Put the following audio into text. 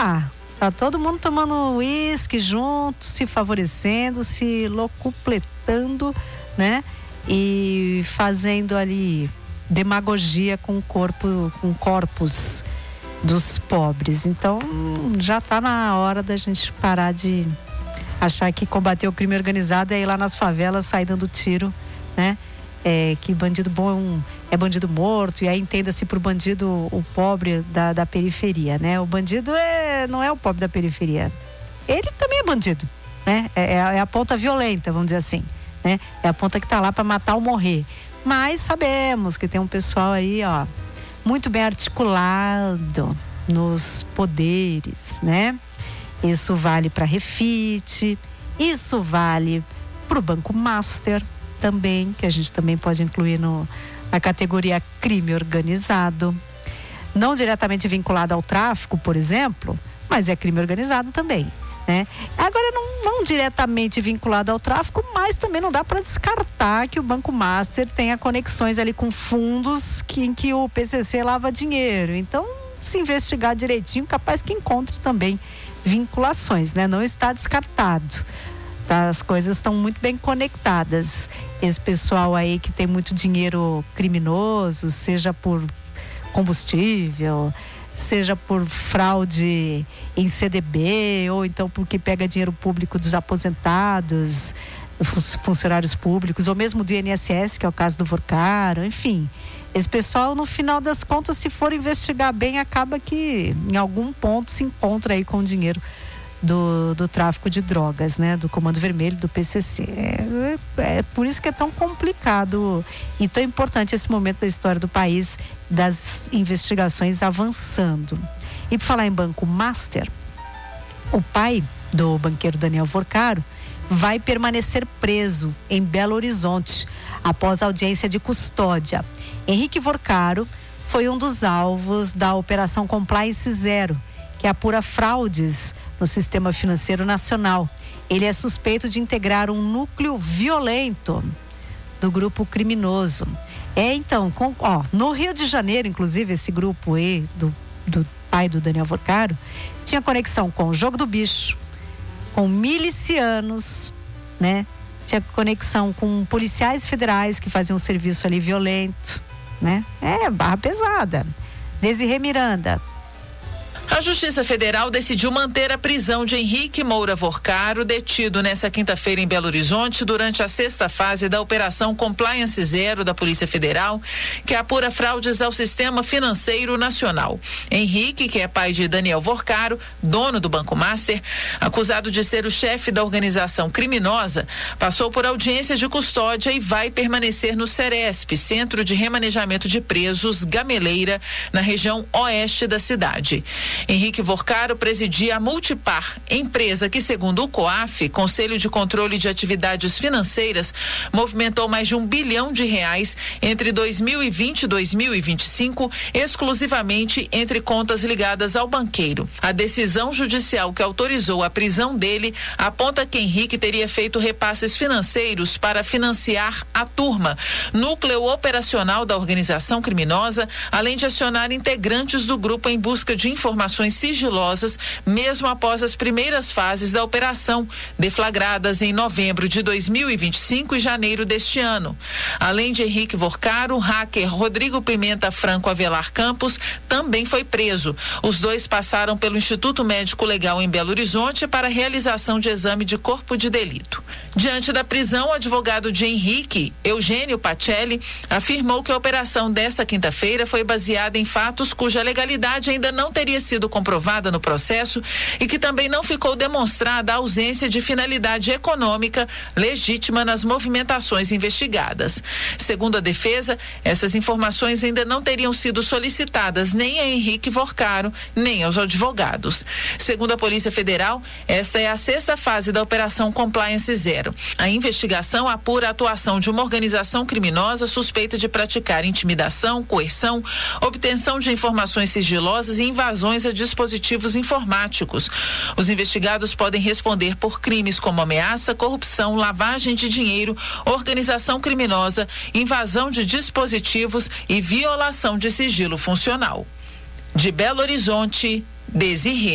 lá. Tá todo mundo tomando uísque junto, se favorecendo, se locupletando, né? E fazendo ali demagogia com corpos dos pobres. Então, já tá na hora da gente parar de achar que combater o crime organizado é ir lá nas favelas, sair dando tiro, né? Que bandido bom é bandido morto, e aí entenda-se por bandido o pobre da periferia, né? O bandido não é o pobre da periferia. Ele também é bandido, né? É a ponta violenta, vamos dizer assim, né? É a ponta que tá lá para matar ou morrer. Mas sabemos que tem um pessoal aí, ó, muito bem articulado nos poderes, né? Isso vale para Refit, isso vale para o Banco Master também, que a gente também pode incluir na categoria crime organizado. Não diretamente vinculado ao tráfico, por exemplo, mas é crime organizado também, né? Agora, não diretamente vinculado ao tráfico, mas também não dá para descartar que o Banco Master tenha conexões ali com fundos em que o PCC lava dinheiro. Então, se investigar direitinho, capaz que encontre também vinculações, né? Não está descartado. Tá? As coisas estão muito bem conectadas. Esse pessoal aí que tem muito dinheiro criminoso, seja por combustível, seja por fraude em CDB, ou então porque pega dinheiro público dos aposentados, funcionários públicos, ou mesmo do INSS, que é o caso do Vorcaro, enfim. Esse pessoal, no final das contas, se for investigar bem, acaba que em algum ponto se encontra aí com o dinheiro do tráfico de drogas, né? Do Comando Vermelho, do PCC. É por isso que é tão complicado e tão importante esse momento da história do país, das investigações avançando. E por falar em Banco Master, o pai do banqueiro Daniel Vorcaro vai permanecer preso em Belo Horizonte após a audiência de custódia. Henrique Vorcaro foi um dos alvos da Operação Compliance Zero, que apura fraudes no sistema financeiro nacional. Ele é suspeito de integrar um núcleo violento do grupo criminoso. Então, no Rio de Janeiro, inclusive, esse grupo aí do pai do Daniel Vorcaro tinha conexão com o Jogo do Bicho, com milicianos, né? Tinha conexão com policiais federais que faziam um serviço ali violento, né? Barra pesada. Desirê Miranda. A Justiça Federal decidiu manter a prisão de Henrique Moura Vorcaro, detido nesta quinta-feira em Belo Horizonte durante a sexta fase da Operação Compliance Zero da Polícia Federal, que apura fraudes ao sistema financeiro nacional. Henrique, que é pai de Daniel Vorcaro, dono do Banco Master, acusado de ser o chefe da organização criminosa, passou por audiência de custódia e vai permanecer no CERESP, Centro de Remanejamento de Presos, Gameleira, na região oeste da cidade. Henrique Vorcaro presidia a Multipar, empresa que, segundo o COAF, Conselho de Controle de Atividades Financeiras, movimentou mais de R$1 bilhão entre 2020 e 2025, exclusivamente entre contas ligadas ao banqueiro. A decisão judicial que autorizou a prisão dele aponta que Henrique teria feito repasses financeiros para financiar a Turma, núcleo operacional da organização criminosa, além de acionar integrantes do grupo em busca de informações sigilosas, mesmo após as primeiras fases da operação, deflagradas em novembro de 2025 e janeiro deste ano. Além de Henrique Vorcaro, o hacker Rodrigo Pimenta Franco Avelar Campos também foi preso. Os dois passaram pelo Instituto Médico Legal em Belo Horizonte para a realização de exame de corpo de delito. Diante da prisão, o advogado de Henrique, Eugênio Pacelli, afirmou que a operação desta quinta-feira foi baseada em fatos cuja legalidade ainda não teria sido comprovada no processo e que também não ficou demonstrada a ausência de finalidade econômica legítima nas movimentações investigadas. Segundo a defesa, essas informações ainda não teriam sido solicitadas nem a Henrique Vorcaro, nem aos advogados. Segundo a Polícia Federal, esta é a sexta fase da Operação Compliance Zero. A investigação apura a atuação de uma organização criminosa suspeita de praticar intimidação, coerção, obtenção de informações sigilosas e invasões a dispositivos informáticos. Os investigados podem responder por crimes como ameaça, corrupção, lavagem de dinheiro, organização criminosa, invasão de dispositivos e violação de sigilo funcional. De Belo Horizonte, Desirê